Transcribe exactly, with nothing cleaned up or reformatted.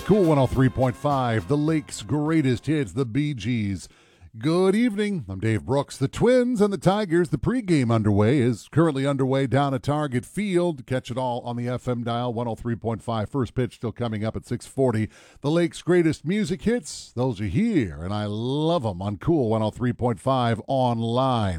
Cool one oh three point five, the Lake's greatest hits, the Bee Gees. Good evening. I'm Dave Brooks. The Twins and the Tigers, the pregame underway is currently underway down at Target Field. Catch it all on the F M dial, one oh three point five. First pitch still coming up at six forty. The Lake's greatest music hits, those are here, and I love them on Cool one oh three point five online.